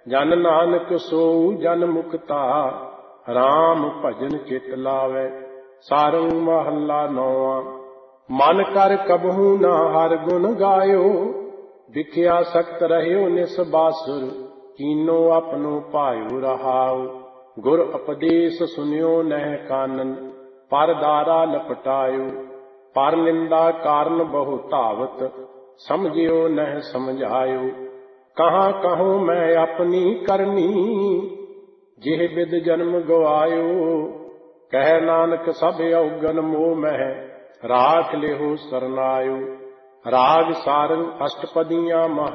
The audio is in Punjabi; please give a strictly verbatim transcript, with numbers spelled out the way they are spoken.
ਜਨ ਨਾਨਕ ਸੋਊ ਜਨ ਮੁਕਤਾ, ਰਾਮ ਭਜਨ ਚਿਤ ਲਾਵੈ। ਸਾਰੰਗ ਮਹੱਲਾ ਨੌਵਾਂ। ਮਨ ਕਰ ਕਬਹੂ ਨਾ ਹਰਿ ਗੁਣ ਗਾਇਓ, ਵਿਖਿਆ ਸਖਤ ਰਹਿਓ ਨਿਸ ਬਾਸੁਰ, ਕੀਨੋ ਆਪਣੋ ਭਾਇਓ ਰਹਾਉ। ਗੁਰ ਉਪਦੇਸ਼ ਸੁਨਿਓ ਨਹਿ ਕਾਨਨ, ਪਰ ਦਾਰਾ ਲਪਟਾਇਓ। ਪਰ ਨਿੰਦਾ ਕਾਰਨ ਬਹੁ ਧਾਵਤ, ਸਮਝਿਓ ਨਹਿ ਸਮਝਾਇਓ। ਕਹਾਂ ਕਹੂੰ ਮੈਂ ਆਪਣੀ ਕਰਨੀ, ਜਿਹ ਬਿਦ ਜਨਮ ਗਵਾਇਓ। ਕਹਿ ਨਾਨਕ ਸਭ ਔਗਨ ਮੋਹ ਮਹਿ, ਰਾਖ ਲਿਹੋ ਸਰਨਾਇਓ। ਰਾਗ ਸਾਰੰਗ ਅਸ਼ਟਪਦੀਆਂ ਮਹੱਲਾ